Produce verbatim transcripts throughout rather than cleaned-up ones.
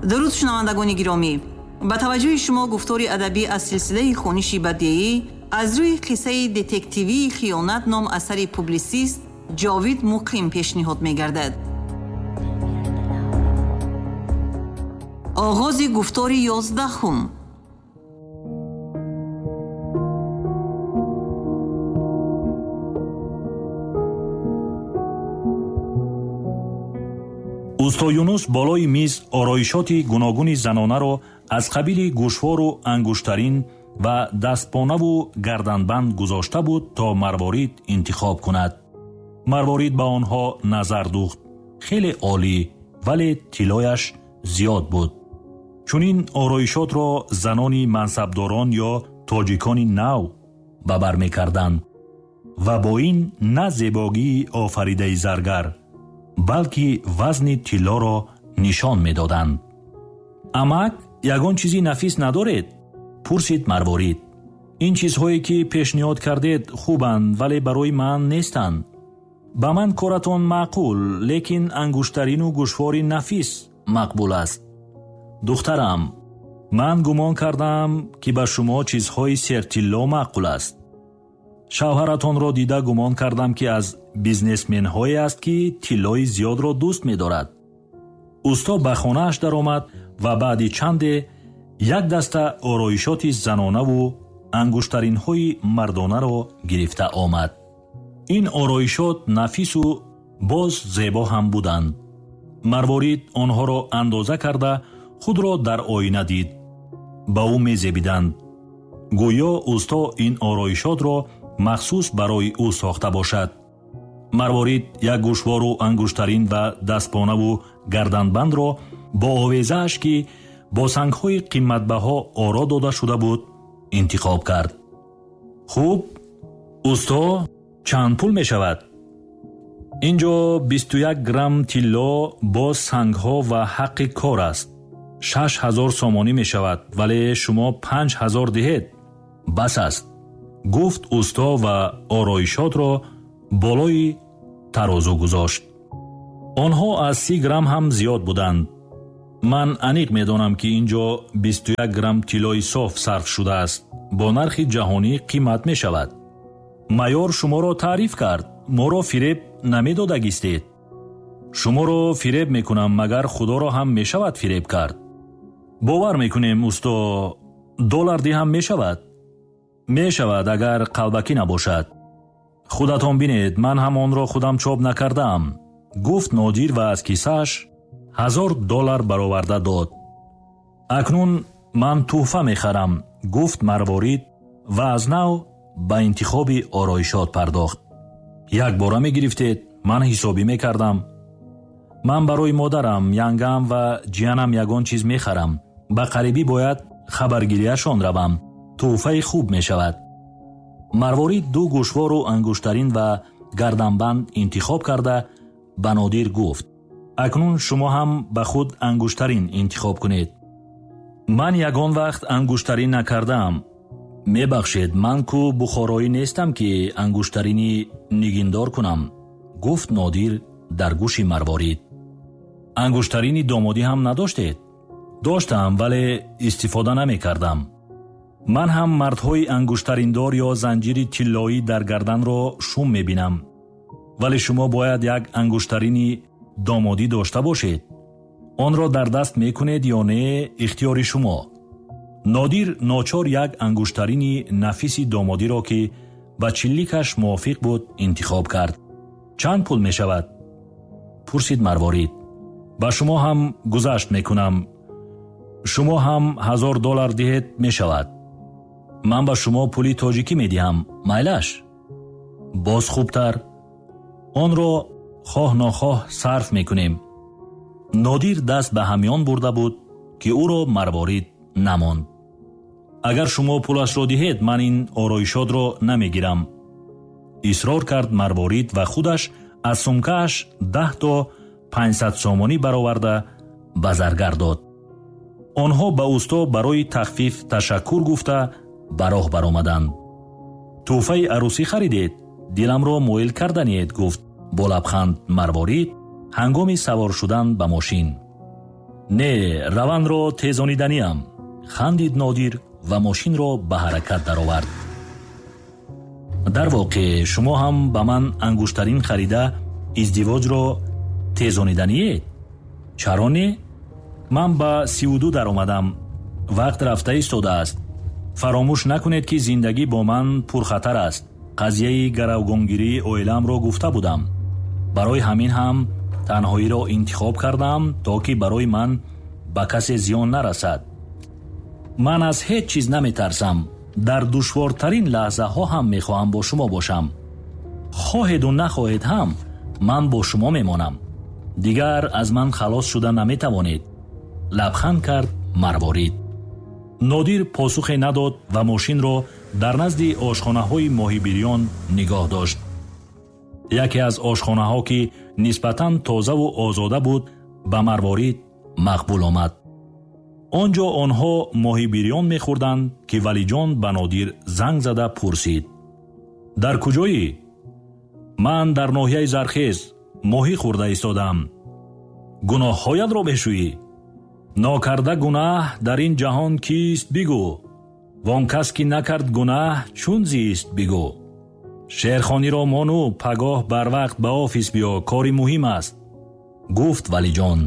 درود شنوندگان گرامی، با توجه شما گفتاری ادبی از سلسله خوانش بدیعی از روی قصه دتکتیوی خیانت نام اثر پوبلیسیست جاوید مقیم پیشنهاد می‌گردد. آغاز گفتار یازدهم. усто Юнус болои миз ороишоти гуногуни занонаро аз қабили гӯшвору ангуштарин ва дастпонаву гарданбанд гузошта буд то Марворид интихоб кунад. Марворид ба онҳо назар духт. хеле олӣ, вале тиллояш зиёд буд. чунин ороишотро занони мансабдорон ё тоҷикони нав ба бар мекарданд ва бо ин на зебогии офаридаи заргар, балки вазни тиллоро нишон медоданд. амак ягон чизи нафис надоред? пурсид Марворид. ин чизҳое ки пешниҳод кардед хубанд, вале барои ман нестанд. ба ман коратон маъқул, лекин ангуштарину гӯшвори нафис мақбул аст. духтарам, ман гумон кардам ки ба шумо чизҳои сертилло маъқул аст. шавҳаратонро дида гумон кардам ки аз бизнесменҳое аст ки тиллои зиёдро дӯст медорад. усто ба хонааш даромад ва баъди чанде як даста ороишоти занонаву ангуштаринҳои мардонаро гирифта омад. ин ороишот нафису боз зебо ҳам буданд. Марворид онҳоро андоза карда худро дар оина дид. ба ӯ мезебиданд. гӯё усто ин ороишотро махсус барои ӯ сохта бошад. Марворид як гӯшвору ангуштарин ва дастпонаву гарданбандро бо овезааш ки бо сангҳои қиматбаҳо оро дода шуда буд интихоб кард. хуб, усто чанд пул мешавад? инҷо бисту як грамм тилло бо сангҳо ва ҳаққи кор аст. шаш ҳазор сомонӣ мешавад, вале шумо панҷ ҳазор диҳед. бас аст, гуфт усто ва ороишотро болои тарозу гузошт. онҳо аз си грамм ҳам зиёд буданд. ман аниқ медонам ки инҷо бисту як грамм тиллои соф сарф шудааст. бо нархи ҷаҳонӣ қимат мешавад. майёр шуморо таъриф кард. моро фиреб намедодагистед. шуморо фиреб мекунам, магар худоро ҳам мешавад фиреб кард. бовар мекунем усто, доллар диҳам мешавад? мешавад, агар қалбакӣ набошад. худатон бинед, ман ҳам онро худам чоп накардаам, гуфт Нодир ва аз кисааш ҳазор доллар бароварда дод. акнун ман тӯҳфа мехарам, гуфт Марворид ва аз нав ба интихоби ороишот пардохт. як бора мегирифтед? ман ҳисобӣ мекардам. ман барои модарам, янгам ва ҷиянам ягон чиз мехарам. ба қарибӣ бояд хабаргирияшон равам. тӯҳфаи хуб мешавад. Марворид ду гӯшвору ангуштарин ва гарданбанд интихоб карда ба Нодир гуфт. акнун шумо ҳам ба худ ангуштарин интихоб кунед. ман ягон вақт ангуштарин накардаам. мебахшед, ман ку бухороӣ нестам ки ангуштарини нигиндор кунам, гуфт Нодир дар гӯши Марворид. ангуштарини домодӣ ҳам надоштед? доштам, вале истифода намекардам. ман ҳам мардҳои ангуштариндор ё занҷири тиллоӣ дар гарданро шум мебинам. вале шумо бояд як ангуштарини домодӣ дошта бошед. онро дар даст мекунед ё не, ихтиёри шумо. Нодир ночор як ангуштарини нафиси домодиро ки ба чилликаш мувофиқ буд интихоб кард. чанд пул мешавад? пурсид Марворид. ба шумо ҳам гузашт мекунам. шумо ҳам ҳазор доллар диҳед мешавад. ман ба шумо пули тоҷикӣ медиҳам, майлаш? боз хубтар. онро хоҳ нохоҳ сарф мекунем. Нодир даст ба ҳамён бурда буд ки ӯро Марворид намонд. агар шумо пулашро диҳед, ман ин ороишотро намегирам. исрор кард Марворид ва худаш аз сумкааш даҳ то панҷсад сомонӣ бароварда ба заргар дод. онҳо ба усто барои тахфиф ташаккур гуфта ба роҳ баромаданд. тӯҳфаи арӯсӣ харидед? диламро моил карданед, гуфт бо лабханд Марворид ҳангоми савор шудан ба мошин. не, раванро тезониданиам, хандид Нодир ва мошинро ба ҳаракат даровард. дар воқеъ шумо ҳам ба ман ангуштарин харида издивоҷро тезониданиед? чаро не? ман ба сиву ду даромадам. вақт рафта истодааст. фаромӯш накунед ки зиндагӣ бо ман пурхатар аст. қазияи гаравгонгирии оилаамро гуфта будам. барои ҳамин ҳам танҳоиро интихоб кардам, то ки барои ман ба касе зиён нарасад. ман аз ҳеҷ чиз наметарсам. дар душвортарин лаҳзаҳо ҳам мехоҳам бо шумо бошам. хоҳеду нахоҳед ҳам ман бо шумо мемонам. дигар аз ман халос шуда наметавонед. лабханд кард Марворид. Нодир посухе надод ва мошинро дар назди ошхонаҳои моҳибириён нигоҳ дошт. яке аз ошхонаҳо ки нисбатан тозаву озода буд ба Марворид мақбул омад. он ҷо онҳо моҳибириён мехӯрданд ки Валиҷон ба Нодир занг зада пурсид: дар куҷоӣ? ман дар ноҳияи Зархез моҳӣ хӯрда истодам. гуноҳҳоятро мешӯӣ? нокарда гунаҳ дар ин ҷаҳон кист бигӯ? вон кас ки накард гунаҳ чун зист бигӯ? шерхониро мону пагоҳ барвақт ба офис биё, кори муҳим аст, гуфт Валиҷон.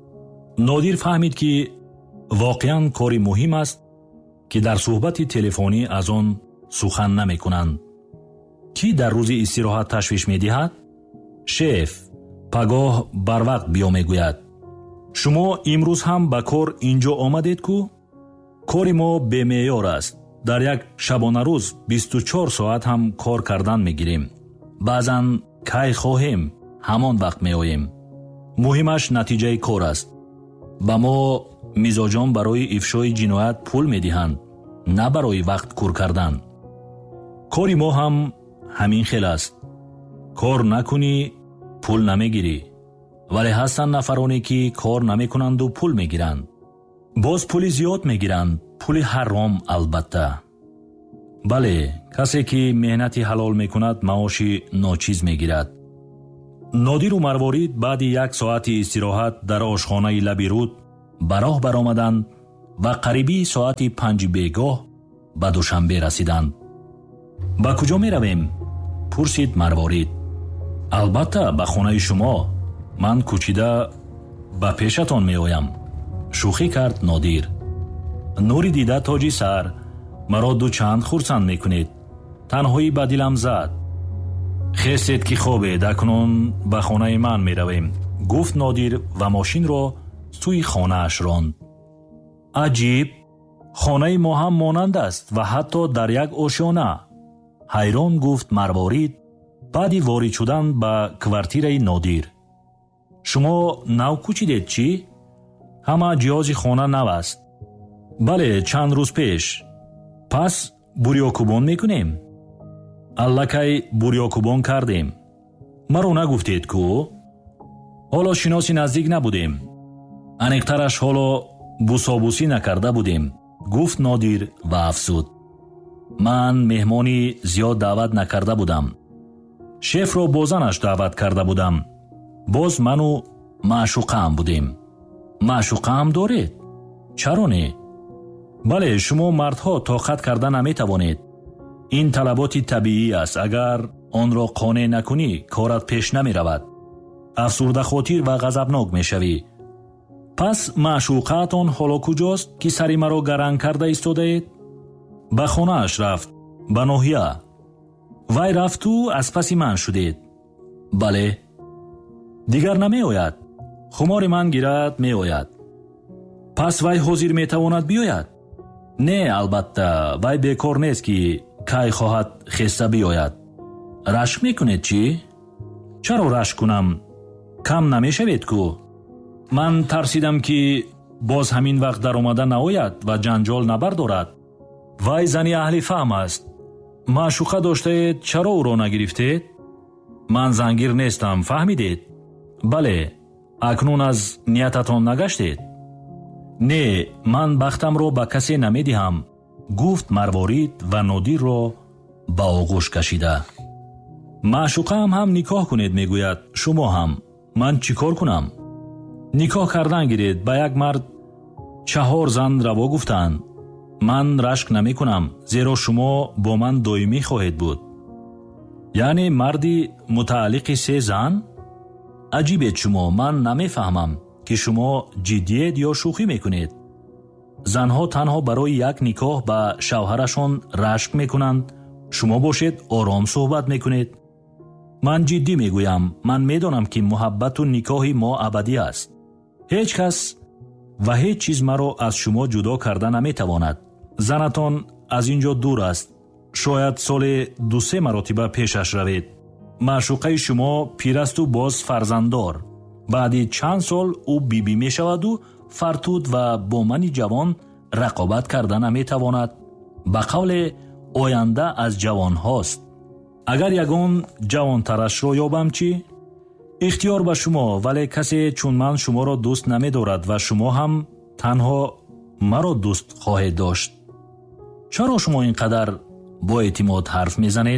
Нодир фаҳмид ки воқеан кори муҳим аст ки дар суҳбати телефонӣ аз он сухан намекунанд. кӣ дар рӯзи истироҳат ташвиш медиҳад? шеф пагоҳ барвақт биё мегӯяд. шумо имрӯз ҳам ба кор ин ҷо омадед кӯ? кори мо бемеъёр аст. дар як шабонарӯз бисту чор соат ҳам кор кардан мегирем. баъзан кай хоҳем ҳамон вақт меоем. муҳимаш натиҷаи кор аст. ба мо мизоҷон барои ифшои ҷиноят пул медиҳанд, на барои вақт кур кардан. кори мо ҳам ҳамин хел аст. кор накунӣ пул намегирӣ. вале ҳастанд нафароне ки кор намекунанду пул мегиранд. боз пули зиёд мегиранд, пули ҳаром албатта. бале, касе ки меҳнати ҳалол мекунад маоши ночиз мегирад. Нодиру Марворид баъди як соати истироҳат дар ошхонаи лаби руд ба роҳ баромаданд ва қарибии соати панҷи бегоҳ ба Душанбе расиданд. ба куҷо меравем? пурсид Марворид. албатта ба хонаи шумо. ман кӯчида ба пешатон меоям, шӯхӣ кард Нодир. нури дида тоҷи сар, маро дучанд хурсанд мекунед. танҳоӣ ба дилам зад. хестед ки хобед, акнун ба хонаи ман меравем, гуфт Нодир ва мошинро сӯи хонааш ронд. аҷиб, хонаи мо ҳам монанд аст ва ҳатто дар як ошёна, ҳайрон гуфт Марворид баъди ворид шудан ба квартираи Нодир. шумо нав кӯчидед чӣ? ҳама ҷиҳози хона нав аст. бале, чанд рӯз пеш. пас бурёкубон мекунем? аллакай бурёкубон кардем. маро нагуфтед кӯ? ҳоло шиноси наздик набудем. аниқтараш ҳоло бусобусӣ накарда будем, гуфт Нодир ва афзуд. ман меҳмони зиёд даъват накарда будам. шефро бо занаш даъват карда будам. боз ману маъшуқаам будем. маъшуқаам доред? чаро не? бале, шумо мардҳо тоқат карда наметавонед. ин талаботи табиӣ аст. агар онро қонеъ накунӣ, корат пеш намеравад. афсурдахотир ва ғазабнок мешавӣ. пас маъшуқаатон ҳоло куҷост ки сари маро гаранг карда истодаед? ба хонааш рафт, ба ноҳия. вай рафту аз паси ман шудед. бале. дигар намеояд. хумори ман гирад меояд. пас вай ҳозир метавонад биёяд? не, албатта, вай бекор нест ки кай хоҳад хеста биёяд. рашк мекунед чӣ? чаро рашк кунам? кам намешавед кӯ? ман тарсидам ки боз ҳамин вақт даромада наояд ва ҷанҷол набардорад. вай зани аҳли фаҳм аст. маъшуқа доштаед, чаро ӯро нагирифтед? ман зангир нестам, фаҳмидед? бале, акнун аз ниятатон нагаштед? не, ман бахтамро ба касе намедиҳам, гуфт Марворид ва Нодирро ба оғӯш кашида. маъшуқаам ҳам никоҳ кунед мегӯяд, шумо ҳам. ман чӣ кор кунам? никоҳ кардан гиред. Ба як мард чаҳор зан раво гуфтанд. ман рашк намекунам, зеро шумо бо ман доимӣ хоҳед буд. яъне марди мутааллиқи се зан? аҷибед шумо, ман намефаҳмам ки шумо ҷиддиед ё шӯхӣ мекунед. занҳо танҳо барои як никоҳ ба шавҳарашон рашк мекунанд, шумо бошед ором суҳбат мекунед. ман ҷиддӣ мегӯям, ман медонам ки муҳаббату никоҳи мо абадӣ аст. ҳеҷ кас ва ҳеҷ чиз маро аз шумо ҷудо карда наметавонад. занатон аз ин ҷо дур аст. шояд соли ду-се маротиба пешаш равед. маъшуқаи шумо пир асту боз фарзанддор. баъди чанд сол ӯ бибӣ мешаваду фартуд ва бо мани ҷавон рақобат карда наметавонад. ба қавле оянда аз ҷавонҳост. агар ягон ҷавонтарашро ёбам чӣ? ихтиёр ба шумо, вале касе чун ман шуморо дӯст намедорад ва шумо ҳам танҳо маро дӯст хоҳед дошт. чаро шумо ин қадар бо эътимод ҳарф мезанед?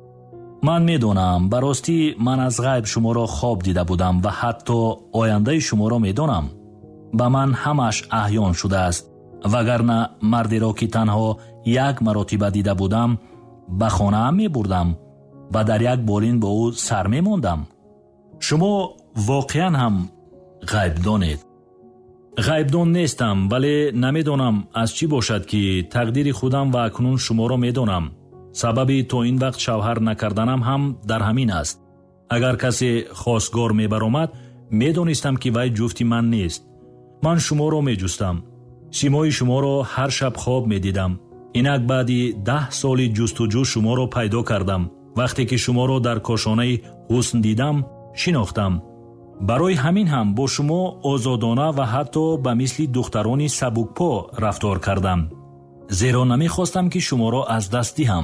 ман медонам, ба ростӣ ман аз ғайб шуморо хоб дида будам ва ҳатто ояндаи шуморо медонам. ба ман ҳамаш аҳён шудааст. вагарна мардеро ки танҳо як маротиба дида будам, ба хонаам мебурдам ва дар як болин бо ӯ сар мемондам. шумо воқеан ҳам ғайбдонед. ғайбдон нестам, вале намедонам аз чӣ бошад ки тақдири худам ва акнун шуморо медонам. сабаби то ин вақт шавҳар накарданам ҳам дар ҳамин аст. агар касе хостгор мебаромад, медонистам ки вай ҷуфти ман нест. ман шуморо меҷустам. симои шуморо ҳар шаб хоб медидам. инак баъди даҳ соли ҷустуҷӯ шуморо пайдо кардам. вақте ки шуморо дар кошонаи ҳусн дидам, шинохтам. барои ҳамин ҳам бо шумо озодона ва ҳатто ба мисли духтарони сабукпо рафтор кардам. зеро намехостам ки шуморо аз даст диҳам.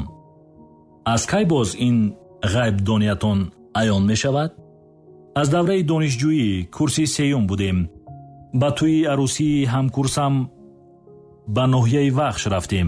аз кай боз ин ғайбдониятон аён мешавад? аз давраи донишҷӯӣ курси сеюм будем. ба тӯи арӯсии ҳамкурсам ба ноҳияи вахш рафтем.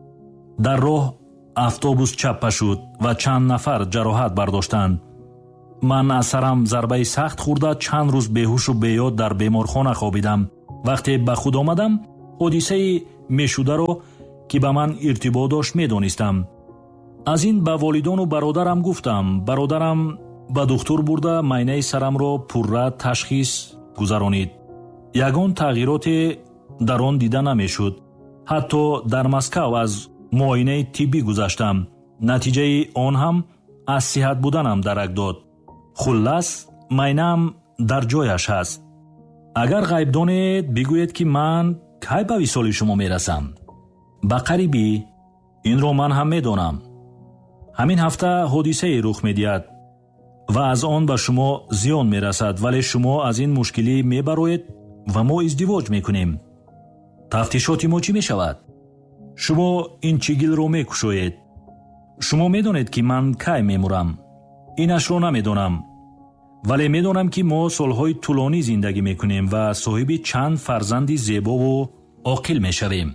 дар роҳ автобус чаппа шуд ва чанд нафар ҷароҳат бардоштанд. ман аз сарам зарбаи сахт хӯрда чанд рӯз беҳушу беёд дар беморхона хобидам. вақте ба худ омадам, ҳодисаи мешударо ки ба ман иртибот дошт медонистам. аз ин ба волидону бародарам гуфтам. бародарам ба духтур бурда майнаи сарамро пурра ташхис гузаронид. ягон тағйироте дар он дида намешуд. ҳатто дар Москав аз муоинаи тиббӣ гузаштам. натиҷаи он ҳам аз сиҳат буданам дарак дод. хуллас майнаам дар ҷояш ҳаст. агар ғайбдонед, бигӯед ки ман кай ба висоли шумо мерасам. ба қарибӣ инро ман ҳам медонам. ҳамин ҳафта ҳодисае рух медиҳад ва аз он ба шумо зиён мерасад, вале шумо аз ин мушкилӣ мебароед ва мо издивоҷ мекунем. тафтишоти мо чӣ мешавад? шумо ин чигилро мекушоед. шумо медонед ки ман кай мемурам. инашро намедонам, вале медонам ки мо солҳои тӯлонӣ зиндагӣ мекунем ва соҳиби чанд фарзанди зебову оқил мешавем.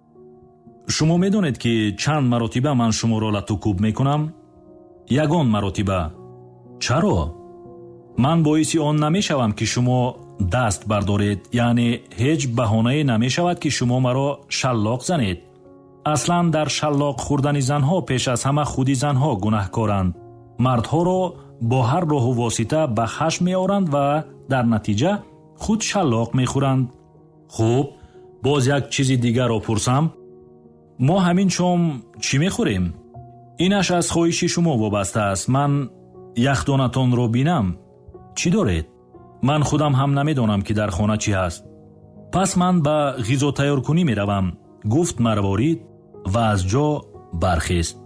шумо медонед ки чанд маротиба ман шуморо латукуб мекунам? ягон маротиба. чаро? ман боиси он намешавам ки шумо даст бардоред, яъне ҳеҷ баҳонае намешавад ки шумо маро шаллоқ занед. аслан дар шаллоқ хӯрдани занҳо пеш аз ҳама худи занҳо гунаҳкоранд. мардҳоро бо ҳар роҳу восита ба хашм меоранд ва дар натиҷа худ шаллоқ мехӯранд. хуб, боз як чизи дигарро пурсам. мо ҳамин шом чӣ мехӯрем? инаш аз хоҳиши шумо вобаста аст. ман яхдонатонро бинам. чӣ доред? ман худам ҳам намедонам ки дар хона чӣ ҳаст. пас ман ба ғизо тайёркунӣ меравам, гуфт Марворид ва аз ҷо бархест.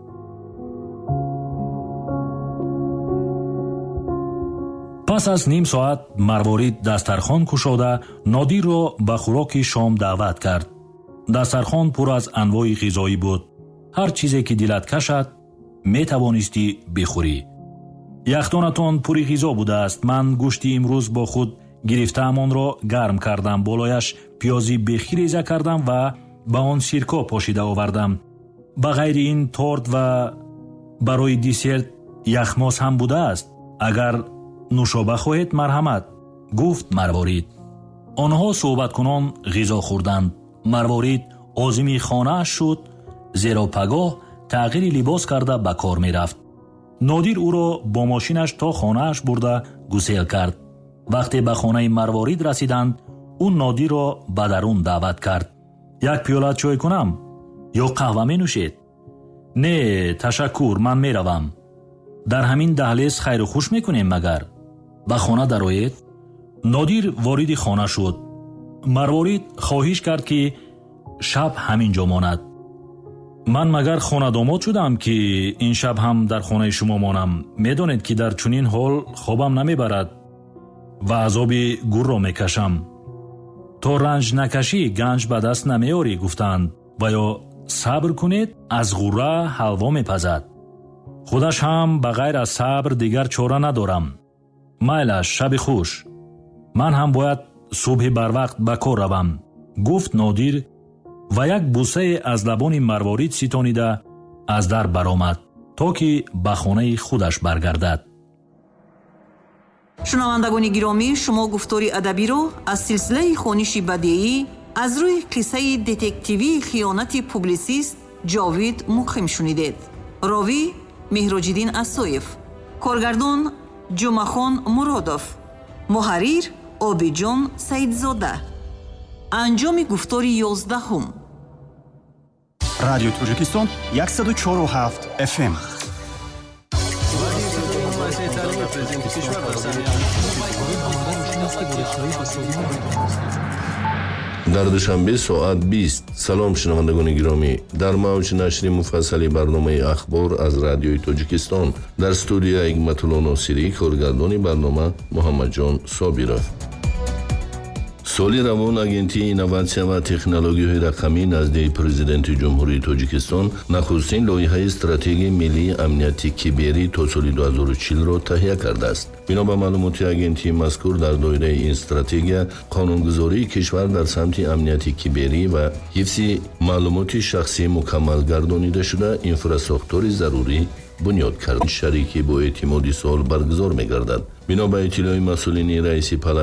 пас аз ним соат Марворид дастархон кушода Нодирро ба хӯроки шом даъват кард. дастархон пур аз анвои ғизоӣ буд. ҳар чизе ки дилат кашад метавонистӣ бихӯрӣ. яхдонатон пури ғизо будааст. ман гӯшти имрӯз бо худ гирифтаам онро гарм кардам, болояш пиёзи бехӣ реза кардам ва ба он сирко пошида овардам. ба ғайри ин торт ва барои десерт яхмос ҳам будааст. агар нушоба хоҳед, марҳамат, гуфт Марворид. онҳо суҳбаткунон ғизо хӯрданд. марворид озими хонааш шуд, зеро пагоҳ тағйири либос карда ба кор мерафт. нодир ӯро бо мошинаш то хонааш бурда гусел кард. вақте ба хонаи марворид расиданд, ӯ нодирро ба дарун даъват кард. як пиёла чой кунам ё қаҳва менӯшед? Не, ташаккур, ман меравам. дар ҳамин daҳлез хайру хуш мекунем магар? ба хона дароед? нодир вориди хона шуд. марворид хоҳиш кард ки шаб ҳамин ҷо монад. ман магар хонадомод шудам ки ин шаб ҳам дар хонаи шумо монам. медонед ки дар чунин ҳол хобам намебарад ва азоби гурро мекашам. то ранҷ накашӣ ганҷ ба даст намеорӣ гуфтанд ва ё сабр кунед, аз ғурра ҳалво мепазад. худаш ҳам ба ғайр аз сабр дигар чора надорам. майлаш, шаби хуш. ман ҳам бояд субҳи барвақт ба кор равам, гуфт нодир ва як бусае аз лабони марворид ситонида аз дар баромад, то ки ба хонаи худаш баргардад. шунавандагони гиромӣ, шумо гуфтори адабиро аз силсилаи хониши бадеӣ аз рӯи қиссаи детективии хиёнати публисист ҷовид муқим шунидед. ровӣ меҳроҷиддин асоев, коргардон ҷумахон муродов, муҳаррир обиҷон саидзода. анҷоми гуфтори ёздаҳум. радиои Тоҷикистон яксаду чору ҳафт эф эм. дар душанбе соат бист. салом шунавандагони гиромӣ, дар мавҷи нашри муфассали барномаи ахбор аз радиои Тоҷикистон дар студия Игматулло Носирӣ, коргардони барнома Муҳаммадҷон Собиров. соли равон агентии инноватсия ва технологияҳои рақамӣ назди президенти ҷумҳурии Тоҷикистон нахустин лоиҳаи стратегияи миллии амнияти киберӣ то соли ду ҳазору чилро таҳия кардааст. бино ба маълумоти агентии мазкур, дар доираи ин стратегия қонунгузории кишвар дар самти амнияти киберӣ ва ҳифзи маълумоти шахсӣ мукаммал гардонида шуда, инфраструктури зарурӣ бунёд кард. шарикӣ бо эътимоди сол баргузор мегардад. бино ба иттилои масъулини раиси палата